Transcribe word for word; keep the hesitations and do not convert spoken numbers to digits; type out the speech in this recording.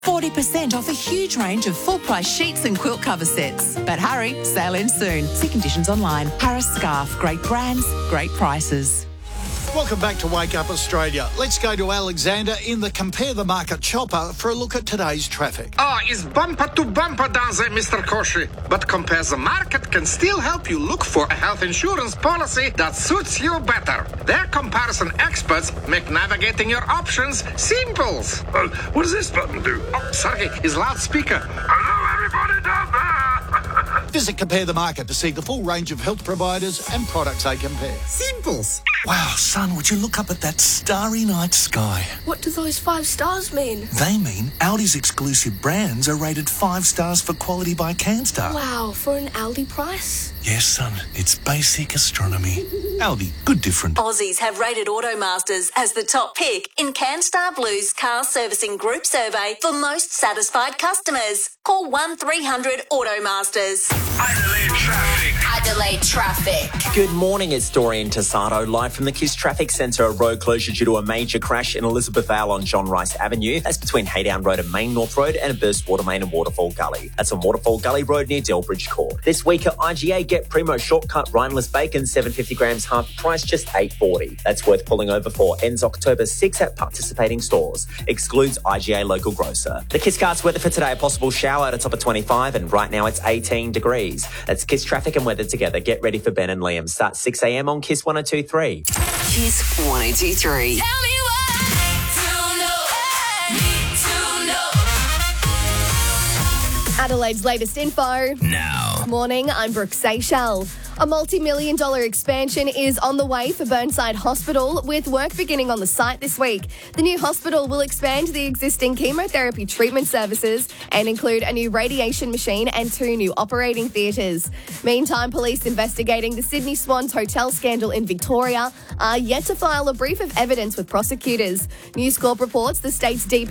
forty percent off a huge range of full-price sheets and quilt cover sets. But hurry, sale ends soon. See conditions online. Harris Scarf. Great brands, great prices. Welcome back to Wake Up Australia. Let's go to Alexander in the Compare the Market chopper for a look at today's traffic. Ah, oh, it's bumper to bumper down there, Mister Koshi. But Compare the Market can still help you look for a health insurance policy that suits you better. Their comparison experts make navigating your options simple. Uh, what does this button do? Oh, sorry, it's loudspeaker. Hello, everybody down there. Visit Compare the Market to see the full range of health providers and products they compare. Simples. Wow, son, would you look up at that starry night sky? What do those five stars mean? They mean Aldi's exclusive brands are rated five stars for quality by CanStar. Wow, for an Aldi price? Yes, son, it's basic astronomy. Aldi, good different. Aussies have rated Automasters as the top pick in CanStar Blue's Car Servicing Group Survey for most satisfied customers. Call one three hundred Automasters. Adelaide traffic. Adelaide traffic. Good morning, it's Dorian Tassado, live from the Kiss Traffic Centre. A road closure due to a major crash in Elizabeth Vale on John Rice Avenue. That's between Haydown Road and Main North Road, and a burst water main and Waterfall Gully. That's on Waterfall Gully Road near Delbridge Court. This week at I G A, get Primo Shortcut Rhineless Bacon, seven hundred fifty grams, half price, just eight forty. That's worth pulling over for. Ends October sixth at participating stores. Excludes I G A local grocer. The Kiss Cards weather for today, a possible shower at a top of twenty-five, and right now it's eighteen degrees. That's Kiss Traffic and weather together. Get ready for Ben and Liam. Start six a.m. on Kiss one oh two three. Kiss one oh two three. Tell me what to know, need to know. Adelaide's latest info. Now. Morning, I'm Brooke Seychelles. A multi-million dollar expansion is on the way for Burnside Hospital, with work beginning on the site this week. The new hospital will expand the existing chemotherapy treatment services and include a new radiation machine and two new operating theatres. Meantime, police investigating the Sydney Swans hotel scandal in Victoria are yet to file a brief of evidence with prosecutors. News Corp reports the state's D P